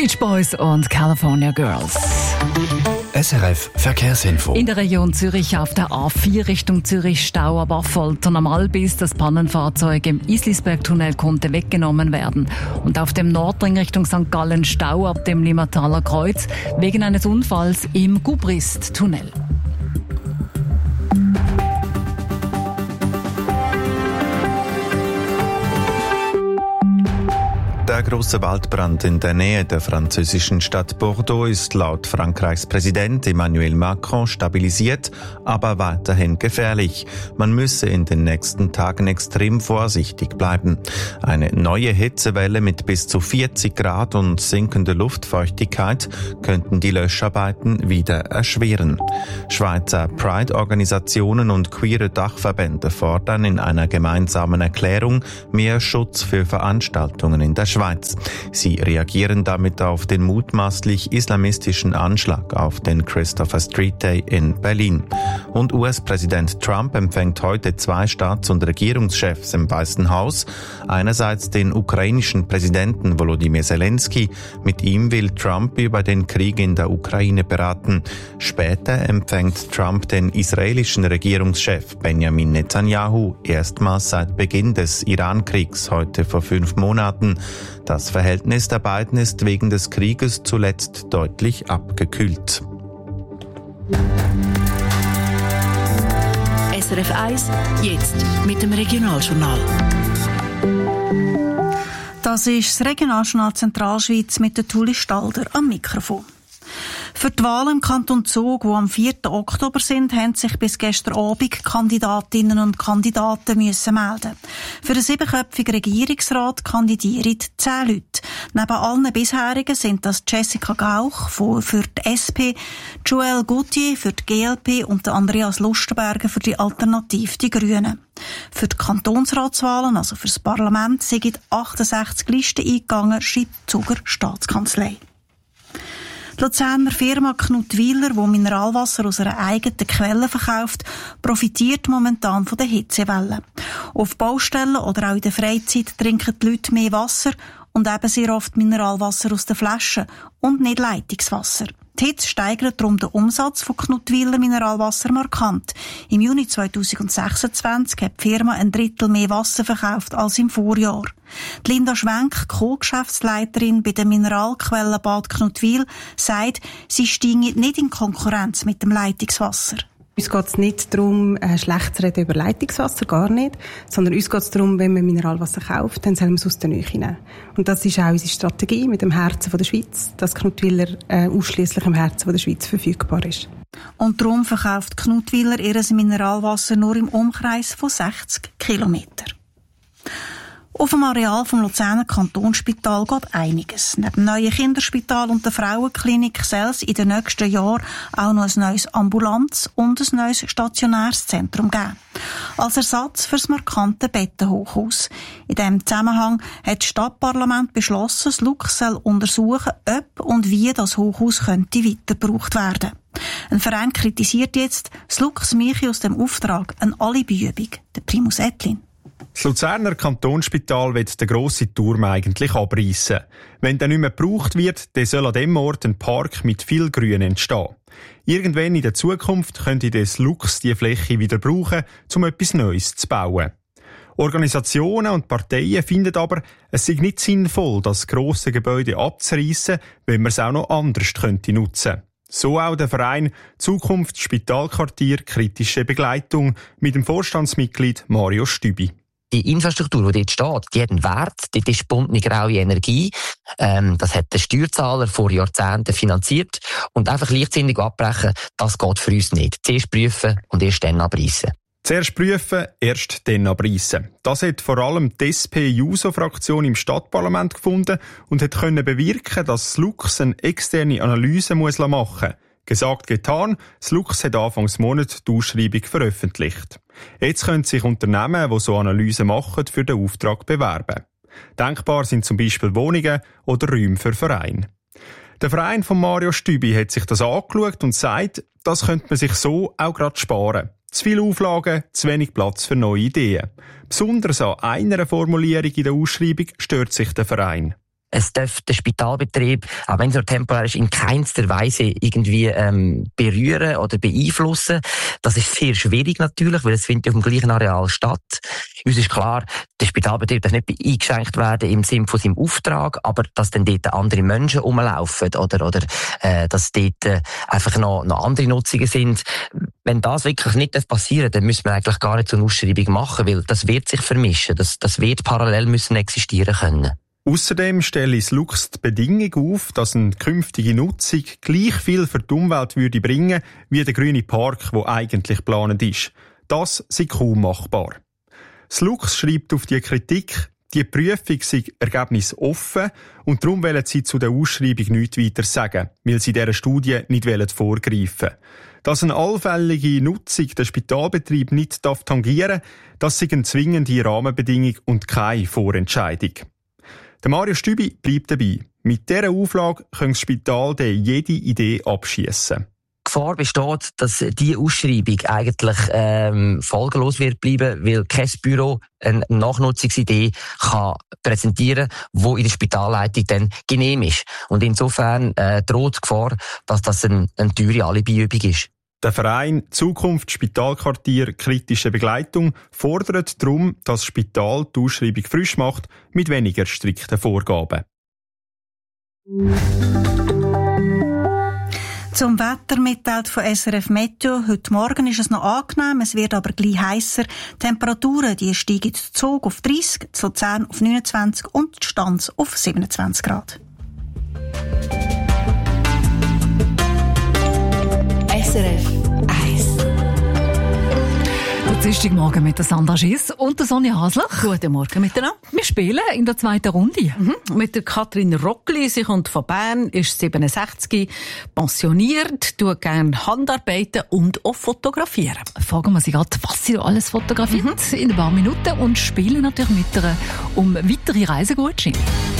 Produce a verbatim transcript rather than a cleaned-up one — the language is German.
Beach Boys und California Girls. S R F Verkehrsinfo. In der Region Zürich auf der A vier Richtung Zürich Stau ab Affoltern am Albis. Das Pannenfahrzeug im Islisbergtunnel konnte weggenommen werden. Und auf dem Nordring Richtung Sankt Gallen Stau ab dem Limmataler Kreuz wegen eines Unfalls im Gubrist-Tunnel. Der grosse Waldbrand in der Nähe der französischen Stadt Bordeaux ist laut Frankreichs Präsident Emmanuel Macron stabilisiert, aber weiterhin gefährlich. Man müsse in den nächsten Tagen extrem vorsichtig bleiben. Eine neue Hitzewelle mit bis zu vierzig Grad und sinkender Luftfeuchtigkeit könnten die Löscharbeiten wieder erschweren. Schweizer Pride-Organisationen und queere Dachverbände fordern in einer gemeinsamen Erklärung mehr Schutz für Veranstaltungen in der Schweiz. Sie reagieren damit auf den mutmaßlich islamistischen Anschlag auf den Christopher Street Day in Berlin. Und U S-Präsident Trump empfängt heute zwei Staats- und Regierungschefs im Weißen Haus. Einerseits den ukrainischen Präsidenten Volodymyr Zelensky. Mit ihm will Trump über den Krieg in der Ukraine beraten. Später empfängt Trump den israelischen Regierungschef Benjamin Netanyahu erstmals seit Beginn des Iran-Kriegs heute vor fünf Monaten. Das Verhältnis der beiden ist wegen des Krieges zuletzt deutlich abgekühlt. S R F eins, jetzt mit dem Regionaljournal. Das ist das Regionaljournal Zentralschweiz mit der Tuli Stalder am Mikrofon. Für die Wahlen im Kanton Zug, die am vierten Oktober sind, haben sich bis gestern Abend Kandidatinnen und Kandidaten müssen melden. Für den siebenköpfigen Regierungsrat kandidieren zehn Leute. Neben allen bisherigen sind das Jessica Gauch für die S P, Joël Gauthier für die G L P und Andreas Lustenberger für die Alternative Die Grünen. Für die Kantonsratswahlen, also für das Parlament, sind achtundsechzig Listen eingegangen, schreibt die Zuger Staatskanzlei. Die Luzerner Firma Knut-Wieler, die Mineralwasser aus einer eigenen Quelle verkauft, profitiert momentan von der Hitzewelle. Auf Baustellen oder auch in der Freizeit trinken die Leute mehr Wasser und eben sehr oft Mineralwasser aus den Flaschen und nicht Leitungswasser. Die Hitze steigert darum den Umsatz von Knut-Wieler Mineralwasser markant. Im Juni zweitausendsechsundzwanzig hat die Firma ein Drittel mehr Wasser verkauft als im Vorjahr. Die Linda Schwenk, Co-Geschäftsleiterin bei der Mineralquelle Bad Knutwil, sagt, sie steige nicht in Konkurrenz mit dem Leitungswasser. Uns geht es nicht darum, schlecht zu reden über Leitungswasser, gar nicht, sondern uns geht es darum, wenn man Mineralwasser kauft, dann soll man es aus der Nähe nehmen. Und das ist auch unsere Strategie mit dem Herzen von der Schweiz, dass Knutwiller äh, ausschliesslich im Herzen von der Schweiz verfügbar ist. Und darum verkauft Knutwiller ihr Mineralwasser nur im Umkreis von sechzig Kilometern. Auf dem Areal vom Luzerner Kantonsspital geht einiges. Neben dem neuen Kinderspital und der Frauenklinik soll es in den nächsten Jahren auch noch ein neues Ambulanz- und ein neues stationäres Zentrum geben. Als Ersatz für das markante Bettenhochhaus. In diesem Zusammenhang hat das Stadtparlament beschlossen, das Lux soll untersuchen, ob und wie das Hochhaus könnte weitergebraucht werden. Ein Verein kritisiert jetzt, das Lux mache aus dem Auftrag eine Alibiübung. Der Primus Ettlin. Das Luzerner Kantonsspital will den grossen Turm eigentlich abreißen. Wenn der nicht mehr gebraucht wird, dann soll an dem Ort ein Park mit viel Grün entstehen. Irgendwann in der Zukunft könnte das Lux die Fläche wieder brauchen, um etwas Neues zu bauen. Organisationen und Parteien finden aber, es sei nicht sinnvoll, das grosse Gebäude abzureissen, wenn man es auch noch anders könnte nutzen. So auch der Verein Zukunft Spitalquartier Kritische Begleitung mit dem Vorstandsmitglied Mario Stübi. Die Infrastruktur, die dort steht, die hat einen Wert, dort ist gebundene graue Energie. Ähm, das hat der Steuerzahler vor Jahrzehnten finanziert. Und einfach leichtsinnig abbrechen, das geht für uns nicht. Zuerst prüfen und erst dann abreißen. Zuerst prüfen, erst dann abreißen. Das hat vor allem die S P-Juso-Fraktion im Stadtparlament gefunden und hat können bewirken, dass das Lux eine externe Analyse muss machen muss. Gesagt, getan, das Lux hat Anfangs Monat die Ausschreibung veröffentlicht. Jetzt können sich Unternehmen, die so Analysen machen, für den Auftrag bewerben. Denkbar sind zum Beispiel Wohnungen oder Räume für Vereine. Der Verein von Mario Stübi hat sich das angeschaut und sagt, das könnte man sich so auch gerade sparen. Zu viele Auflagen, zu wenig Platz für neue Ideen. Besonders an einer Formulierung in der Ausschreibung stört sich der Verein. Es darf den Spitalbetrieb, auch wenn es nur temporär ist, in keinster Weise irgendwie ähm, berühren oder beeinflussen. Das ist sehr schwierig natürlich, weil es findet auf dem gleichen Areal statt. Uns ist klar, der Spitalbetrieb darf nicht eingeschränkt werden im Sinne von seinem Auftrag, aber dass dann dort andere Menschen rumlaufen oder, oder äh, dass dort äh, einfach noch, noch andere Nutzungen sind. Wenn das wirklich nicht passieren darf, dann müssen wir eigentlich gar nicht so eine Ausschreibung machen, weil das wird sich vermischen. Das, das wird parallel müssen existieren können. Außerdem stelle das Lux die Bedingung auf, dass eine künftige Nutzung gleich viel für die Umwelt würde bringen wie der grüne Park, der eigentlich geplant ist. Das sei kaum machbar. Das Lux schreibt auf die Kritik, die Prüfung sei ergebnisoffen und darum wollen sie zu der Ausschreibung nichts weiter sagen, weil sie dieser Studie nicht vorgreifen wollen. Dass eine allfällige Nutzung den Spitalbetrieb nicht tangieren darf, das sei eine zwingende Rahmenbedingung und keine Vorentscheidung. Der Mario Stübi bleibt dabei. Mit dieser Auflage kann das Spital dann jede Idee abschiessen. Die Gefahr besteht, dass diese Ausschreibung eigentlich ähm, folgenlos wird bleiben, weil kein Büro eine Nachnutzungsidee kann präsentieren kann, die in der Spitalleitung dann genehm ist. Und insofern äh, droht die Gefahr, dass das eine, eine teure Alibiübung ist. Der Verein Zukunft Spitalquartier Kritische Begleitung fordert darum, dass das Spital die Ausschreibung frisch macht mit weniger strikten Vorgaben. Zum Wetter mitteilt von S R F Meteo. Heute Morgen ist es noch angenehm, es wird aber gleich heißer. Die Temperaturen die steigen zu Zug auf dreißig, zu Luzern auf neunundzwanzig und die Stanz auf siebenundzwanzig Grad. S R F eins. Der Dienstagmorgen mit der Sandra Schiss und der Sonja Hasler. Guten Morgen miteinander. Wir spielen in der zweiten Runde. Mhm. Mit der Katrin Rockli. Sie kommt von Bern, ist siebenundsechzig, pensioniert, tut gerne Handarbeiten und auch fotografieren. Fragen wir sie gerade, was sie alles fotografiert, mhm. in ein paar Minuten und spielen natürlich mit ihr um weitere Reisegutscheine.